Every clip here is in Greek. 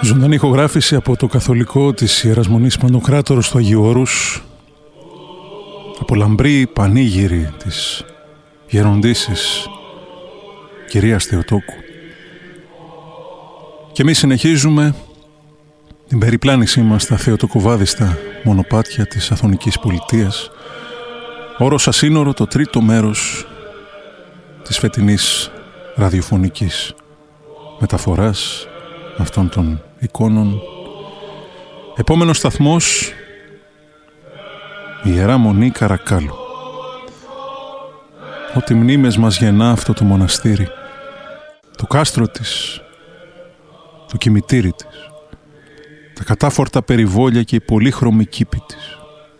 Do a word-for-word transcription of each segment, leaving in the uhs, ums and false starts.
Ζωντανή ηχογράφηση από το καθολικό της Ιεράς Μονής Παντοκράτορος του Αγίου Όρους, από λαμπρή πανήγυρη της γεροντήσης κυρίας Θεοτόκου. Και εμείς συνεχίζουμε την περιπλάνησή μας στα θεοτοκοβάδιστα μονοπάτια της Αθωνικής Πολιτείας, όρος ασύνορο, το τρίτο μέρος της φετινής ραδιοφωνικής μεταφοράς αυτών των εικόνων. Επόμενος σταθμός, η Ιερά Μονή Καρακάλου. Ό,τι μνήμες μας γεννά αυτό το μοναστήρι, το κάστρο της, το κημητήρι της, τα κατάφορτα περιβόλια και η πολύχρωμη κήπη της,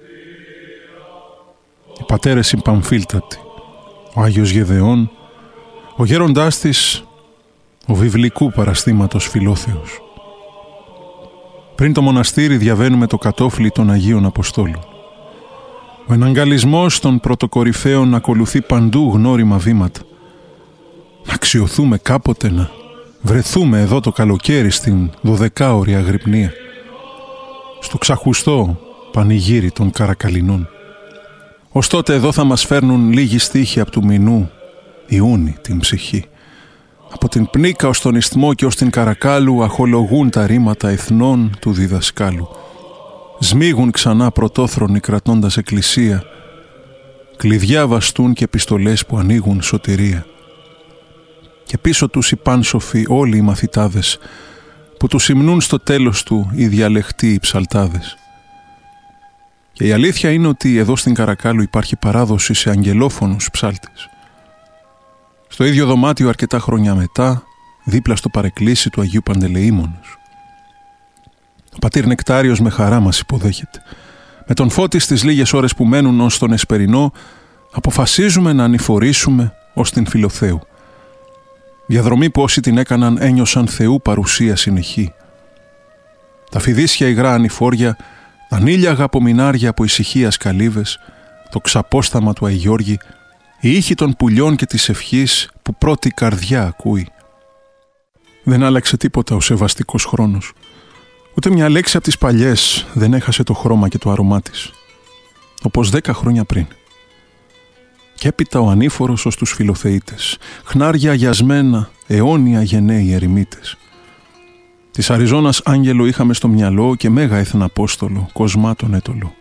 οι πατέρες οι Παμφίλτατοι, ο Άγιος Γεδεών, ο γέροντάς της, ο βιβλικού παραστήματος Φιλόθεος. Πριν το μοναστήρι διαβαίνουμε το κατόφλι των Αγίων Αποστόλων. Ο εναγκαλισμός των πρωτοκορυφαίων ακολουθεί παντού γνώριμα βήματα. Να αξιωθούμε κάποτε, να βρεθούμε εδώ το καλοκαίρι στην δωδεκάωρη αγρυπνία, στο ξαχουστό πανηγύρι των Καρακαλινών. Ως τότε εδώ θα μας φέρνουν λίγοι στίχοι από του Μινού Ιούνι την ψυχή. Από την Πνίκα ως τον Ισθμό και ως την Καρακάλου αχολογούν τα ρήματα εθνών του διδασκάλου. Σμίγουν ξανά πρωτόθρονοι κρατώντας εκκλησία, κλειδιά βαστούν και επιστολές που ανοίγουν σωτηρία. Και πίσω τους οι πάνσοφοι όλοι οι μαθητάδες, που τους υμνούν στο τέλος του οι διαλεχτοί οι ψαλτάδες. Και η αλήθεια είναι ότι εδώ στην Καρακάλου υπάρχει παράδοση σε αγγελόφωνους ψάλτες. Στο ίδιο δωμάτιο αρκετά χρόνια μετά, δίπλα στο παρεκκλήσι του Αγίου Παντελεήμονος. Ο πατήρ Νεκτάριος με χαρά μας υποδέχεται. Με τον Φώτη στις λίγες ώρες που μένουν ως τον Εσπερινό, αποφασίζουμε να ανηφορήσουμε ως την Φιλοθέου. Διαδρομή που όσοι την έκαναν ένιωσαν Θεού παρουσία συνεχή. Τα φιδίσια υγρά ανηφόρια, τα νύλιαγα απομεινάρια από ησυχίας καλύβες, το ξαπόσταμα του Αγιώργη, η ήχη των πουλιών και της ευχής που πρώτη καρδιά ακούει. Δεν άλλαξε τίποτα ο σεβαστικός χρόνος. Ούτε μια λέξη από τις παλιές δεν έχασε το χρώμα και το αρωμά της. Όπως δέκα χρόνια πριν. Και έπειτα ο ανήφορος ως τους Φιλοθεΐτες, χνάρια αγιασμένα, αιώνια γενναίοι ερημίτες. Της Αριζώνας άγγελο είχαμε στο μυαλό και μέγα εθναπόστολο, κοσμάτων έτολο.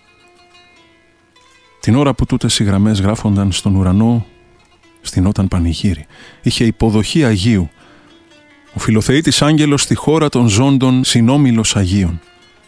Την ώρα που τούτες οι γραμμές γράφονταν στον ουρανό, στηνόταν πανηγύρι. Είχε υποδοχή Αγίου. Ο Φιλοθεΐτης άγγελος στη χώρα των ζώντων συνόμιλος Αγίων.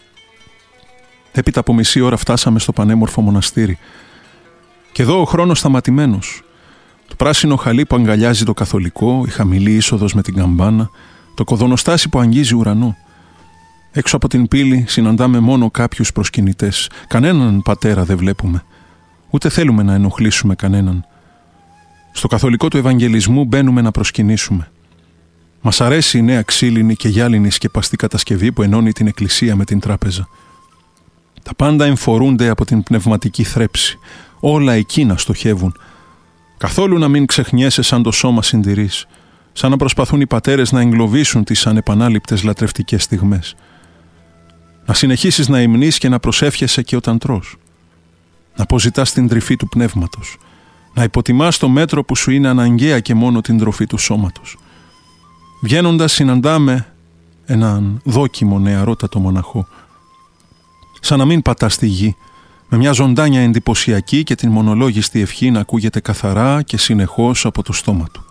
Έπειτα από μισή ώρα φτάσαμε στο πανέμορφο μοναστήρι. Και εδώ ο χρόνος σταματημένος. Το πράσινο χαλί που αγκαλιάζει το καθολικό, η χαμηλή είσοδος με την καμπάνα, το κοδωνοστάσι που αγγίζει ουρανό. Έξω από την πύλη συναντάμε μόνο κάποιους προσκυνητές. Κανέναν πατέρα δεν βλέπουμε. Ούτε θέλουμε να ενοχλήσουμε κανέναν. Στο καθολικό του Ευαγγελισμού μπαίνουμε να προσκυνήσουμε. Μας αρέσει η νέα ξύλινη και γυάλινη σκεπαστή κατασκευή που ενώνει την εκκλησία με την τράπεζα. Τα πάντα εμφορούνται από την πνευματική θρέψη. Όλα εκείνα στοχεύουν. Καθόλου να μην ξεχνιέσαι σαν το σώμα συντηρείς. Σαν να προσπαθούν οι πατέρες να εγκλωβίσουν τις ανεπανάληπτες λατρευτικές στιγμές. Να συνεχίσεις να υμνείς και να προσεύχεσαι και όταν τρως. Να αποζητάς την τρυφή του πνεύματος. Να υποτιμάς το μέτρο που σου είναι αναγκαία και μόνο την τροφή του σώματος. Βγαίνοντας συναντάμε έναν δόκιμο νεαρότατο μοναχό. Σαν να μην πατάς στη γη, με μια ζωντάνια εντυπωσιακή και την μονολόγιστη ευχή να ακούγεται καθαρά και συνεχώς από το στόμα του.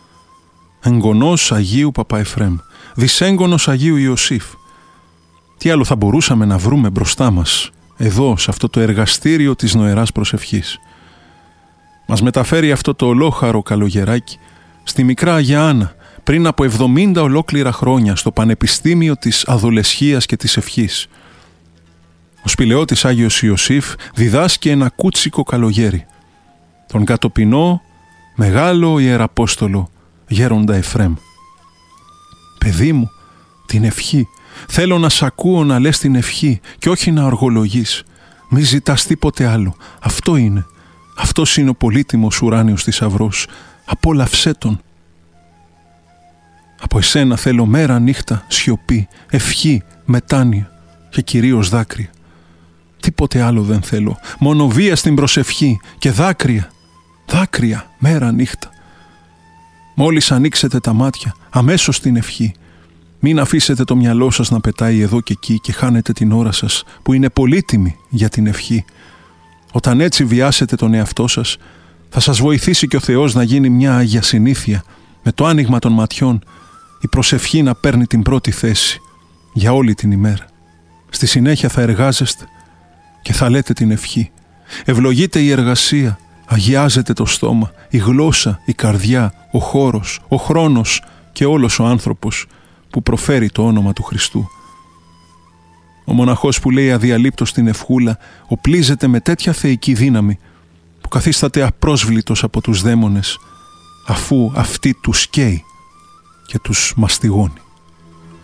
Εγγονός Αγίου Παπαεφρέμ, δυσέγγονος Αγίου Ιωσήφ. Τι άλλο θα μπορούσαμε να βρούμε μπροστά μας, εδώ, σε αυτό το εργαστήριο της νοεράς προσευχής. Μας μεταφέρει αυτό το ολόχαρο καλογεράκι στη μικρά Αγία Άννα, πριν από εβδομήντα ολόκληρα χρόνια, στο Πανεπιστήμιο της Αδολεσχίας και της Ευχής. Ο σπηλαιώτης Άγιος Ιωσήφ διδάσκει ένα κούτσικο καλογέρι. Τον κατοπινό, μεγάλο ιεραπόστολο, γέροντα Εφρέμ. «Παιδί μου, την ευχή. Θέλω να σ' ακούω να λες την ευχή και όχι να οργολογείς. Μη ζητάς τίποτε άλλο. Αυτό είναι. Αυτός είναι ο πολύτιμος ουράνιος θησαυρός. Απόλαυσέ τον». Από εσένα θέλω μέρα νύχτα σιωπή, ευχή, μετάνοια και κυρίως δάκρυα. Τίποτε άλλο δεν θέλω, μόνο βία στην προσευχή και δάκρυα, δάκρυα μέρα νύχτα. Μόλις ανοίξετε τα μάτια, αμέσως την ευχή. Μην αφήσετε το μυαλό σας να πετάει εδώ και εκεί και χάνετε την ώρα σας που είναι πολύτιμη για την ευχή. Όταν έτσι βιάσετε τον εαυτό σας, θα σας βοηθήσει και ο Θεός να γίνει μια Άγια Συνήθεια, με το άνοιγμα των ματιών, η προσευχή να παίρνει την πρώτη θέση για όλη την ημέρα. Στη συνέχεια θα εργάζεστε και θα λέτε την ευχή. Ευλογείται η εργασία, αγιάζεται το στόμα, η γλώσσα, η καρδιά, ο χώρος, ο χρόνος και όλος ο άνθρωπος που προφέρει το όνομα του Χριστού. Ο μοναχός που λέει αδιαλείπτως την ευχούλα οπλίζεται με τέτοια θεϊκή δύναμη που καθίσταται απρόσβλητος από τους δαίμονες, αφού αυτή τους καίει και τους μαστιγώνει.